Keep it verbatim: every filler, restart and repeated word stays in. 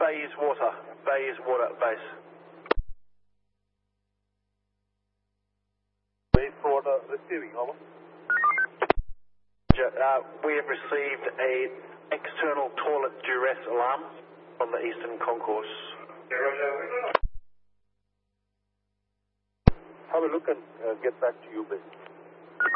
Bayswater. Bayswater base. Bayswater receiving, over. Uh, we have received a external toilet duress alarm from the Eastern Concourse. Have a look and uh, get back to you, base.